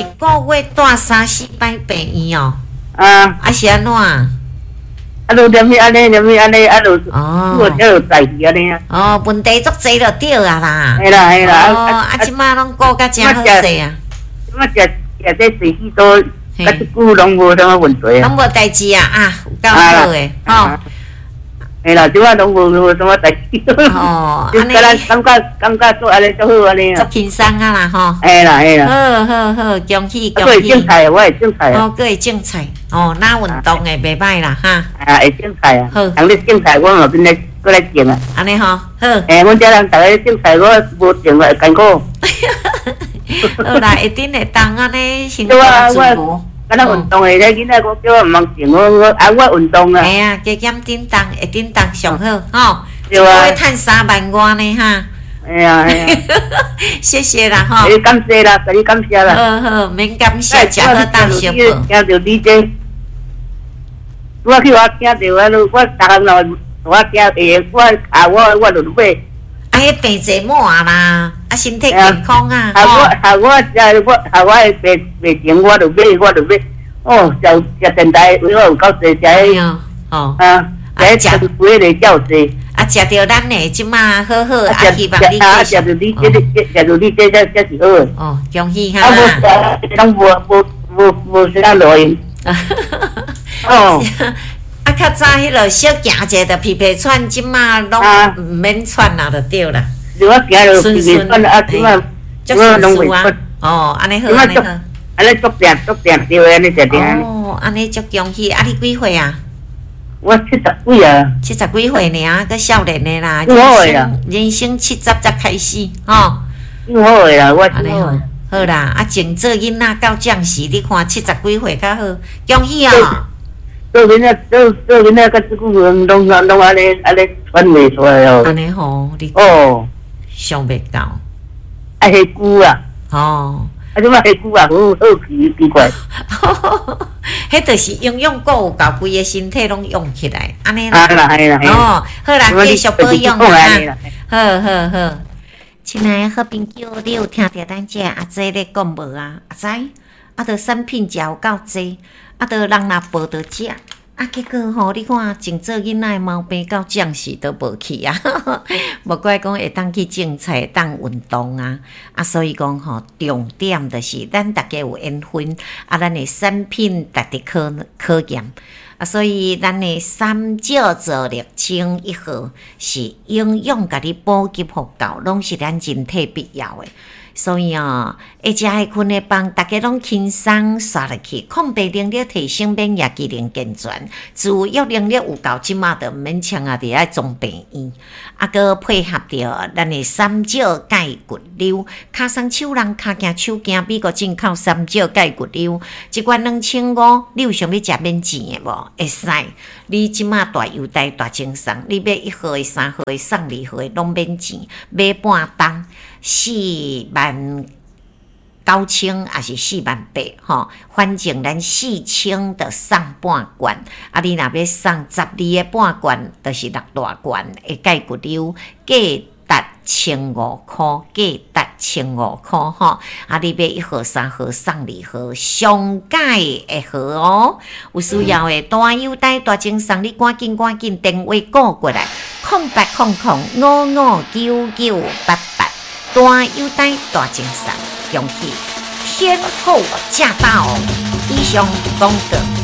一个月带3-4摆病院哦。 啊是安怎？ 就连咪安尼，就我就代志安尼啊。 问题足济就对啊啦。 系啦。 即马拢顾甲真好势啊。 即马食这水果都，甲即久拢无什么问题啊。 拢无代志啊，有够好诶，吼。 系啦，即马拢无什么代志。 安尼。 感觉做安尼足好安尼啊。 足轻松啊啦，吼。 系啦。 好，恭喜。 我会种菜，我会种菜。 佫会种菜，哪运动诶，袂歹啦，哈。 会种菜啊。 好。 人咧种菜，我嘛变来过来种啊。 安尼吼，好。 阮遮人逐个种菜，我无种啊，艰苦。 好啦，一定会当安尼先做自我。敢若运动诶，迄囡仔我叫我毋通种，我运动啊。 哎呀，加减叮当，会叮当上好，吼。 对啊。 一个月赚3万外呢，哈。 哎呀， 谢谢啦，吼。 感谢啦，甲你感谢啦。 好，免感谢，食好当小报。 听到你这，我去我听到我逐项咯，我听下，我就买。 迄病济满啦，身体健康啊。 我病情，我就买。食电台，我有够济食。食几个较济。 食着咱诶，即马好好，希望你食着你这才是好诶。 恭喜哈。 拢无啥路用。 较早迄落小行者着皮皮喘，即马拢毋免喘啦，就对啦。 我行着皮皮喘即马我拢袂喘。 安尼好，安尼好。 安尼足定对安尼定定。 安尼足恭喜！你几岁啊？ 我70几啊。 70几岁尔，佮少年的啦。人生70才开始，吼。 真好诶啦，我安尼好。好啦，前做囡仔到将士，你看70几岁较好，恭喜哦。 做囡仔，甲即久拢安尼传袂出来哦。 安尼吼，你想袂到。 迄久啊。即摆迄久啊，好奇怪。 迄就是营养够有够，规个身体拢用起来，安尼啦。系啦。 好啦，继续保养啦。好。亲爱的好朋友，你有听到咱这阿姐咧讲无啊？阿姐，着产品食有够济，着人若报着食。结果吼，你看，前做囡仔毛病到将士都无去啊，无怪讲会当去种菜，当运动啊，所以讲吼，重点就是咱大家有缘分，咱的产品值得考验，所以咱的三椒做力清1号是营养，甲你补给福到，拢是咱人体必要的。所以会食会困的帮大家拢轻松刷落去，抗病能力提升，免疫机能健全，自愈能力有够，即马就免请伫咧总病院，佮配合着咱的三椒钙骨溜，骹松手人骹行手行美国进口三椒钙骨溜，一罐2500，你有想要食免钱的无？会使，你即马大优待大轻松，你买1号的、3号的、送2号的拢免钱，买半当。49000还是48000吼？反正咱4000的送半罐，你若要送12个半罐，就是6大罐的钙骨溜，价值1500，价值1500吼。你买1号、3号送2号，上解会好哦。有需要的大优待大精送，你赶紧电话告过来，0800559988。大优待大精神，恭喜天后驾到！以上广告。